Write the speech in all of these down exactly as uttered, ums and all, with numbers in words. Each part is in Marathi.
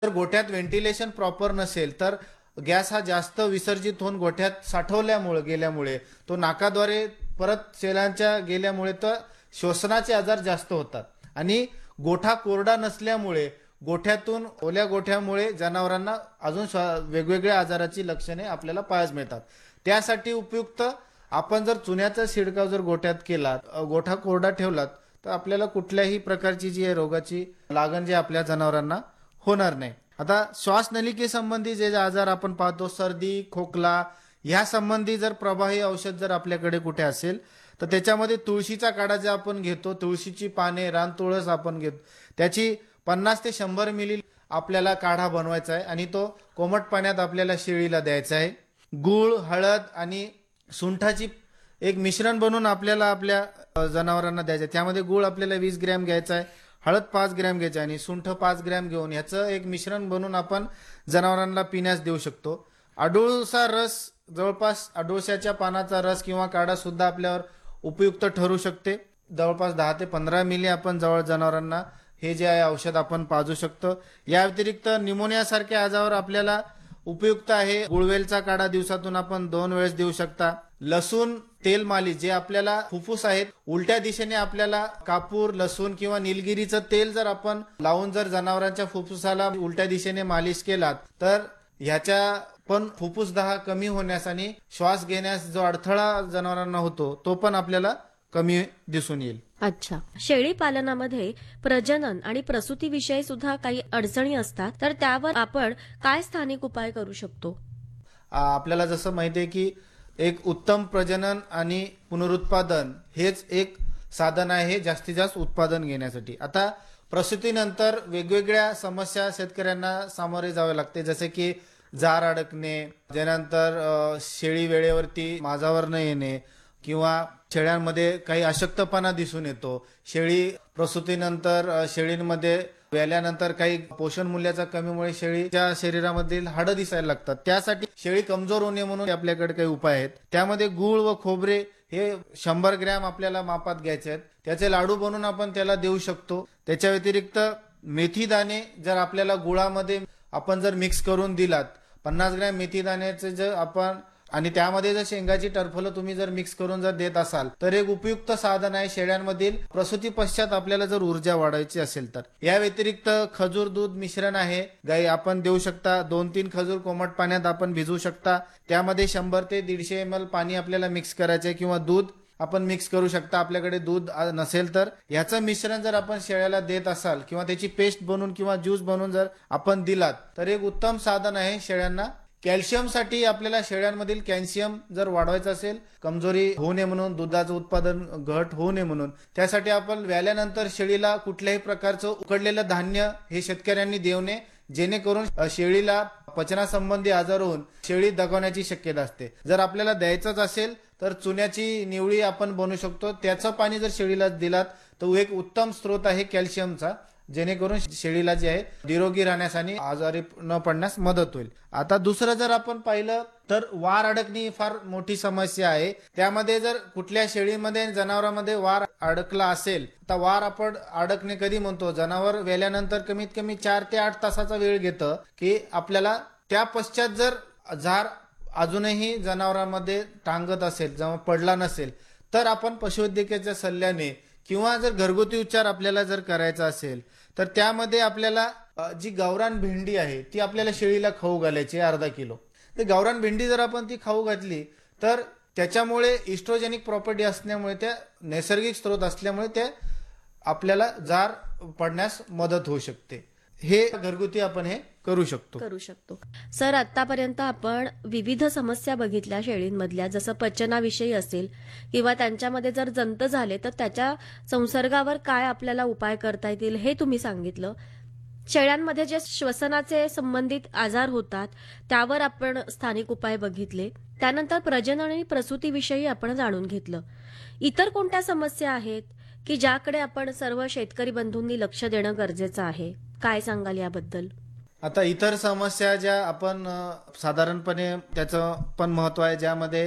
जर गोठ्यात व्हेंटिलेशन प्रॉपर नसेल तर गॅस हा जास्त विसर्जित होऊन गोठ्यात साठवल्यामुळे गेल्यामुळे तो नाकाद्वारे परत शेळ्यांच्या गेल्यामुळे तर श्वसनाचे आजार जास्त होतात आणि गोठा कोरडा नसल्यामुळे गोठ्यातून ओल्या गोठ्यामुळे जनावरांना अजून वेगवेगळ्या आजाराची लक्षणे आपल्याला पाहायला मिळतात. त्यासाठी उपयुक्त आपण जर चुन्याचा शिडकाव जर गोठ्यात केला, गोठा कोरडा ठेवलात तर आपल्याला कुठल्याही प्रकारची जी आहे रोगाची लागण जी आपल्या जनावरांना होणार नाही. आता श्वासनलिके संबंधी जे आजार आपण पाहतो, सर्दी, खोकला या संबंधी जर प्रभावी औषध जर आपल्याकडे कुठे असेल तर त्याच्यामध्ये तुळशीचा काढा जे आपण घेतो, तुळशीची पाने, रानतुळस आपण घेतो, त्याची पन्नास ते शंभर मिली आपल्याला काढा बनवायचा आहे आणि तो कोमट पाण्यात आपल्याला शेळीला द्यायचा आहे. गूळ, हळद आणि सुंठाची एक मिश्रण बनवून आपल्याला आपल्या जनावरांना द्यायचं आहे. त्यामध्ये गूळ आपल्याला वीस ग्रॅम घ्यायचा आहे, हळद पाच ग्रॅम घ्यायचं आणि सुंठ पाच ग्रॅम घेऊन ह्याचं एक मिश्रण बनवून आपण जनावरांना पिण्यास देऊ शकतो. अडुळसा रस, जवळपास अडुळशाच्या पानाचा रस किंवा काढा सुद्धा आपल्यावर उपयुक्त ठरू शकते. जवळपास दहा ते पंधरा मिली आपण जवळ जनावरांना हे जे आहे औषध आपण पाजू शकतो. या व्यतिरिक्त निमोनिया सारख्या आजारावर आपल्याला उपयुक्त आहे गुळवेलचा काढा दिवसातून आपण दोन वेळेस देऊ शकता. लसूण तेल मालिश जे आपल्याला फुफ्फुस आहेत उलट्या दिशेने आपल्याला कापूर, लसूण किंवा निलगिरीचं तेल जर आपण लावून जर जनावरांच्या फुफ्फुसाला उलट्या दिशेने मालिश केलात तर ह्याच्या पण फुफ्फुसदाह कमी होण्यास आणि श्वास घेण्यास जो अडथळा जनावरांना होतो तो पण आपल्याला कमी दिसून येईल. अच्छा, शेळी पालनामध्ये प्रजनन आणि प्रसूतीविषयी सुद्धा काही अडचणी असतात, तर त्यावर आपण काय स्थानिक उपाय करू शकतो? आपल्याला जसं माहिती आहे की एक उत्तम प्रजनन आणि पुनरुत्पादन हेच एक साधन आहे जास्तीत जास्त उत्पादन घेण्यासाठी. आता प्रसूतीनंतर वेगवेगळ्या समस्या शेतकऱ्यांना सामोरे जावे लागते, जसे की जार अडकणे, त्यानंतर शेळी वेळेवरती माझावर न येणे किंवा शेळ्यांमध्ये काही अशक्तपणा दिसून येतो. शेळी प्रसूतीनंतर शेळींमध्ये व्याल्यानंतर काही पोषण मूल्याच्या कमीमुळे शेळीच्या शरीरामधील हाडं दिसायला लागतात. त्यासाठी शेळी कमजोर होणे म्हणून आपल्याकडे काही उपाय आहेत. त्यामध्ये गूळ व खोबरे हे शंभर ग्रॅम आपल्याला मापात घ्यायचे आहेत. त्याचे लाडू बनवून आपण त्याला देऊ शकतो. त्याच्या व्यतिरिक्त मेथी दाणे जर आपल्याला गुळामध्ये आपण जर मिक्स करून दिलात, पन्नास ग्रॅम मेथी दाण्याचे जर आपण आणि त्यामध्ये जर शेंगाची टरफलं तुम्ही जर मिक्स करून जर देत असाल तर एक उपयुक्त साधन आहे शेळ्यांमधील प्रसूती पश्चात आपल्याला जर ऊर्जा वाढवायची असेल तर. या व्यतिरिक्त खजूर दूध मिश्रण आहे, गाई आपण देऊ शकता. दोन तीन खजूर कोमट पाण्यात आपण भिजवू शकता. त्यामध्ये शंभर ते दीडशे एम एल पाणी आपल्याला मिक्स करायचे किंवा दूध आपण मिक्स करू शकता. आपल्याकडे दूध नसेल तर याचं मिश्रण जर आपण शेळ्याला देत असाल किंवा त्याची पेस्ट बनवून किंवा ज्यूस बनवून जर आपण दिलात तर एक उत्तम साधन आहे शेळ्यांना. कॅल्शियमसाठी आपल्याला शेळ्यांमधील कॅल्शियम जर वाढवायचं असेल, कमजोरी होऊ नये म्हणून, दुधाचं उत्पादन घट होऊ नये म्हणून, त्यासाठी आपण व्याल्यानंतर शेळीला कुठल्याही प्रकारचं उकडलेलं धान्य हे शेतकऱ्यांनी देऊ नये, जेणेकरून शेळीला पचनासंबंधी आजार होऊन शेळी दगावण्याची शक्यता असते. जर आपल्याला द्यायचंच असेल तर चुन्याची निवळी आपण बनवू शकतो. त्याचं पाणी जर शेळीला दिलात तर एक उत्तम स्रोत आहे कॅल्शियमचा, जेणेकरून शेळीला जे आहे निरोगी राहण्यास आणि आजारी न पडण्यास मदत होईल. आता दुसरं जर आपण पाहिलं तर वार अडकणे फार मोठी समस्या आहे. त्यामध्ये जर कुठल्या शेळीमध्ये जनावरांमध्ये वार अडकला असेल तर वार आपण अडकणे कधी म्हणतो, जनावर वेल्यानंतर कमीत कमी चार ते आठ तासाचा वेळ घेतं की आपल्याला त्या पश्चात जर जार अजूनही जनावरांमध्ये टांगत असेल, जेव्हा पडला नसेल तर आपण पशुवैद्यकीच्या सल्ल्याने किंवा जर घरगुती उपचार आपल्याला जर करायचा असेल तर त्यामध्ये आपल्याला जी गावरान भेंडी आहे ती आपल्याला शेळीला खाऊ घालायची अर्धा किलो. तर गावरान भेंडी जर आपण ती खाऊ घातली तर त्याच्यामुळे इस्ट्रोजेनिक प्रॉपर्टी असल्यामुळे, त्या नैसर्गिक स्रोत असल्यामुळे त्या आपल्याला जार पडण्यास मदत होऊ शकते. हे घरगुती आपण हे करू शकतो करू शकतो सर, आतापर्यंत आपण विविध समस्या बघितल्या शेळींमधल्या, जसं पचनाविषयी असेल किंवा त्यांच्यामध्ये जर जंत झाले तर त्याच्या संसर्गावर काय आपल्याला उपाय करता येतील हे तुम्ही सांगितलं. शेळ्यांमध्ये जे श्वसनाचे संबंधित आजार होतात त्यावर आपण स्थानिक उपाय बघितले. त्यानंतर प्रजनन आणि प्रसूतीविषयी आपण जाणून घेतलं. इतर कोणत्या समस्या आहेत की ज्याकडे आपण सर्व शेतकरी बंधूंनी लक्ष देणं गरजेचं आहे? काय सांगाल याबद्दल? आता इतर समस्या ज्या आपण साधारणपणे त्याचं पण महत्व आहे, ज्यामध्ये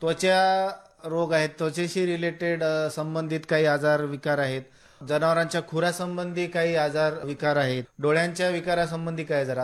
त्वचा रोग आहेत, त्वचेशी रिलेटेड संबंधित काही आजार विकार आहेत, जनावरांच्या खुरासंबंधी काही आजार विकार आहेत, डोळ्यांच्या विकारासंबंधी काही आजार.